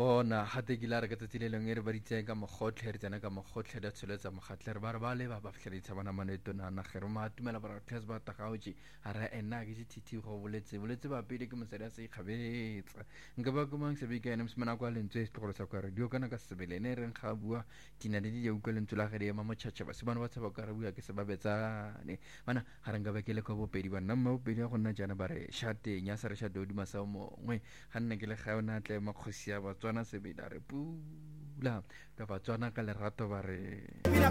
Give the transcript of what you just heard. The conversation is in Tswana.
bona hate ke la re ka tsatsi le leng e re ba ditse ka mogotlhe re tsena ka mogotlhe da tsholetsa mogatlhe re ba re ba le ba fitlheletse bana maneto na ge re matumela ba re tlhas ba tagaotse a re ena ke thiti go boletse ba pele ke mosadi a se ikgabetsa nka ba komang se be ka ene msmana kwa lentswe se tlogolo sa kwa radio kana ka sebelene reng ga bua tina le di utlwa lentswe la ge di ema mochacha ba se bana ba tshaba ka re bua ke se ba betsane bana ga re nka ba ke le ka bopedi ba nna mmaopedi ya go nna jana ba re shateng ya sa re shate di masa mongwe ga nne ke le ga ona tle makgosi ya Batswana sebeda re pula ba Batswana ka lerato ba re